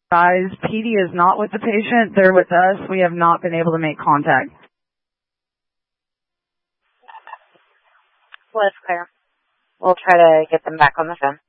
Guys, PD is not with the patient. They're with us. We have not been able to make contact. Well, it's clear. We'll try to get them back on the phone.